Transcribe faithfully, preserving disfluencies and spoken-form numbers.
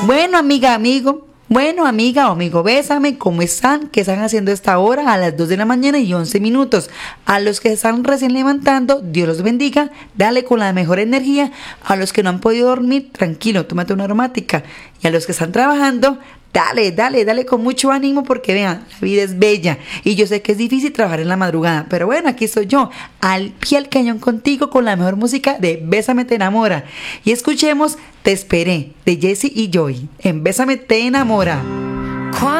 Bueno, amiga, amigo. Bueno, amiga o amigo, bésame, ¿cómo están? ¿Qué están haciendo esta hora a las dos de la mañana y once minutos? A los que se están recién levantando, Dios los bendiga, dale con la mejor energía. A los que no han podido dormir, tranquilo, tómate una aromática. Y a los que están trabajando, dale, dale, dale con mucho ánimo porque vean, la vida es bella y yo sé que es difícil trabajar en la madrugada, pero bueno, aquí estoy yo, al pie del cañón contigo con la mejor música de Bésame te enamora. Y escuchemos Te esperé de Jessie y Joy en Bésame te enamora.